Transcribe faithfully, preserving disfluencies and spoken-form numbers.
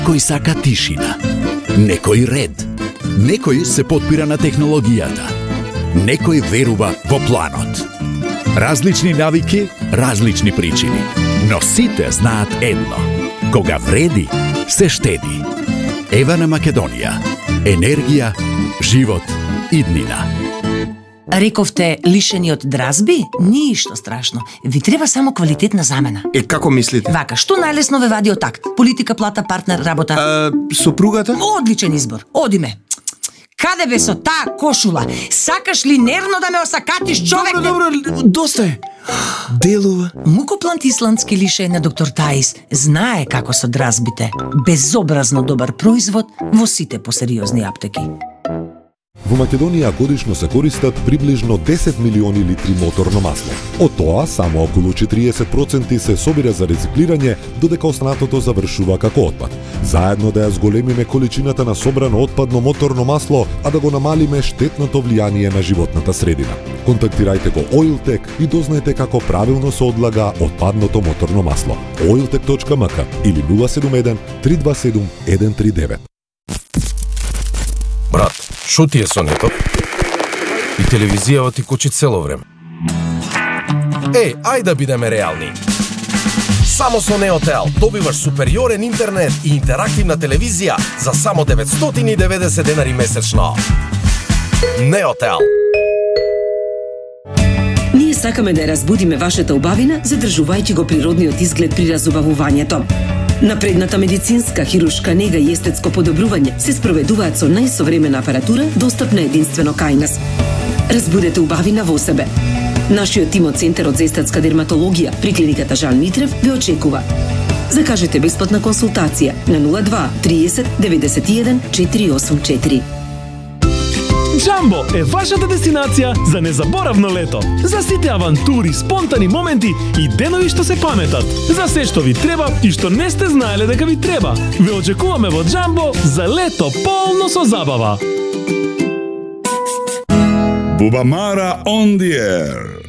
Некој сака тишина, некој ред, некој се потпира на технологијата, некој верува во планот. Различни навики, различни причини, но сите знаат едно. Кога вреди, се штеди. Ева на Македонија. Енергија, живот, иднина. Рековте лишени од дразби? Ништо страшно. Ви треба само квалитетна замена. Е, како мислите? Вака, што најлесно ве вади од такт? Политика, плата, партнер, работа? А, сопругата? Одличен избор. Одиме. Каде бе со таа кошула? Сакаш ли нервно да ме осакатиш, човек? Добро, добро, доста е. Делува. Мукоплант исландски лишен на доктор Таис знае како со дразбите. Безобразно добар производ во сите посериозни аптеки. Во Македонија годишно се користат приближно десет милиони литри моторно масло. Од тоа, само околу четириесет проценти се собира за рециклирање, додека останатото завршува како отпад. Заедно да ја зголемиме количината на собрано отпадно моторно масло, а да го намалиме штетното влијание на животната средина. Контактирајте го Oiltech и дознаете како правилно се одлага отпадното моторно масло. oiltech точка ем к или нула седум еден три два седум еден три девет. Брат, шо ти е со нетот? И телевизијава ти кочи цело време. Еј, ајде да бидеме реални. Само со Неотел добиваш супериорен интернет и интерактивна телевизија за само деветстотини и деветдесет денари месечно. Неотел. Ние сакаме да ја разбудиме вашата убавина, задржувајќи го природниот изглед при разубавувањето. Напредната медицинска, хируршка нега и естетско подобрување се спроведуваат со најсовремена апаратура, достапна единствено кај нас. Разбудете убавина во себе. Нашиот тим од Центарот за естетска дерматологија при клиниката Жан Митрев ве очекува. Закажете бесплатна консултација на нула два триесет деветдесет и еден четири осум четири. Джамбо е вашата дестинација за незаборавно лето. За сите авантури, спонтани моменти и денови што се паметат. За се што ви треба и што не сте знаеле дека ви треба. Ве очекуваме во Джамбо за лето полно со забава. Bubamara on the air.